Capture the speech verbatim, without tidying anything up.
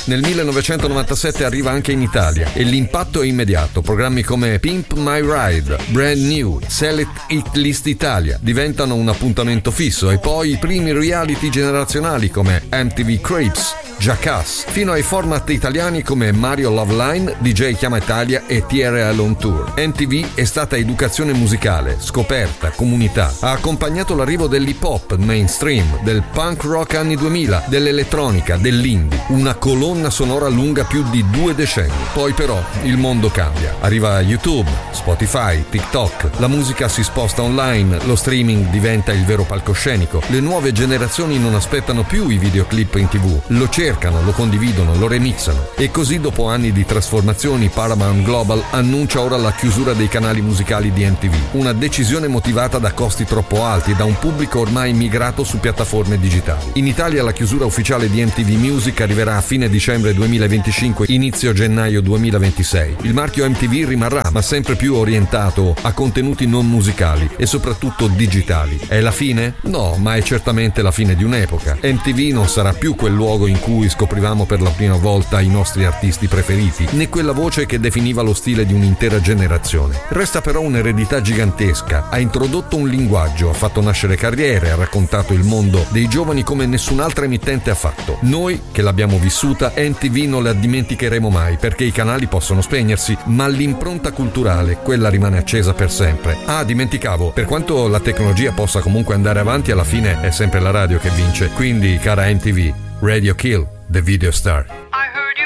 Nel millenovecentonovantasette arriva anche in Italia e l'impatto è immediato. Programmi come Pimp My Ride, Brand New, Select Hit List Italia diventano un appuntamento fisso, e poi i primi reality generazionali come M T V Cribs, Jackass, fino ai format italiani come Mario Loveline, D J Chiama Italia e T R L On Tour. M T V è stata educazione musicale, scoperta, comunità. Ha accompagnato l'arrivo dell'hip hop mainstream, del punk rock anni duemila, dell'elettronica, dell'indie. Una colonna sonora lunga più di due decenni. Poi però il mondo cambia. Arriva YouTube, Spotify, TikTok. La musica si sposta online, lo streaming diventa il vero palcoscenico. Le nuove generazioni non aspettano più i videoclip in tv. Lo cercano, lo condividono, lo remixano. E così, dopo anni di trasformazioni, Paramount Global annuncia ora la chiusura dei canali musicali di M T V. Una decisione motivata da costi troppo alti e da un pubblico ormai migrato su piattaforme digitali. In Italia la chiusura ufficiale di M T V Music arriverà a fine dicembre duemilaventicinque, inizio gennaio duemilaventisei. Il marchio M T V rimarrà, ma sempre più orientato a contenuti non musicali e soprattutto digitali. È la fine? No, ma è certamente la fine di un'epoca. M T V non sarà più quel luogo in cui scoprivamo per la prima volta i nostri artisti preferiti, né quella voce che definiva lo stile di un'intera generazione. Resta però un'eredità gigantesca. Ha introdotto un linguaggio, ha fatto nascere carriere, ha raccontato il mondo dei giovani come nessun'altra emittente ha fatto. Noi, che l'abbiamo vissuta, M T V non la dimenticheremo mai, perché i canali possono spegnersi, ma l'impronta culturale, quella rimane accesa per sempre. Ah, dimenticavo, per quanto la tecnologia possa comunque andare avanti, alla fine è sempre la radio che vince. Quindi, cara M T V, Radio Kill the Video Star.